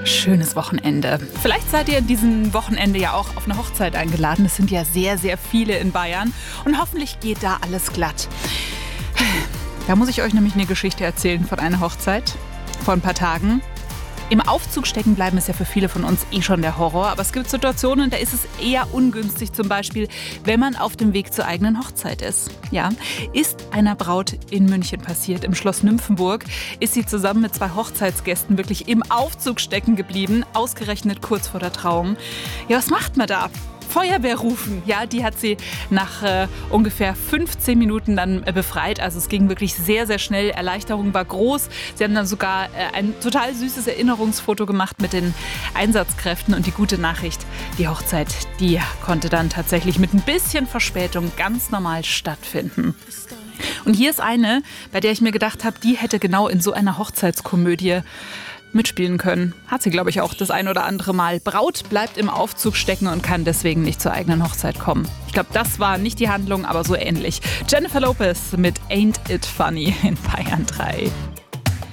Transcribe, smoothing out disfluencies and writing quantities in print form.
Schönes Wochenende. Vielleicht seid ihr in diesem Wochenende ja auch auf eine Hochzeit eingeladen. Es sind ja sehr, sehr viele in Bayern. Und hoffentlich geht da alles glatt. Da muss ich euch nämlich eine Geschichte erzählen von einer Hochzeit vor ein paar Tagen. Im Aufzug stecken bleiben ist ja für viele von uns schon der Horror. Aber es gibt Situationen, da ist es eher ungünstig. Zum Beispiel, wenn man auf dem Weg zur eigenen Hochzeit ist. Ja, ist einer Braut in München passiert. Im Schloss Nymphenburg ist sie zusammen mit 2 Hochzeitsgästen wirklich im Aufzug stecken geblieben. Ausgerechnet kurz vor der Trauung. Ja, was macht man da? Feuerwehr rufen. Ja, die hat sie nach ungefähr 15 Minuten dann befreit. Also es ging wirklich sehr, sehr schnell. Erleichterung war groß. Sie haben dann sogar ein total süßes Erinnerungsfoto gemacht mit den Einsatzkräften. Und die gute Nachricht, die Hochzeit, die konnte dann tatsächlich mit ein bisschen Verspätung ganz normal stattfinden. Und hier ist eine, bei der ich mir gedacht habe, die hätte genau in so einer Hochzeitskomödie mitspielen können. Hat sie, glaube ich, auch das ein oder andere Mal. Braut bleibt im Aufzug stecken und kann deswegen nicht zur eigenen Hochzeit kommen. Ich glaube, das war nicht die Handlung, aber so ähnlich. Jennifer Lopez mit Ain't It Funny in Bayern 3.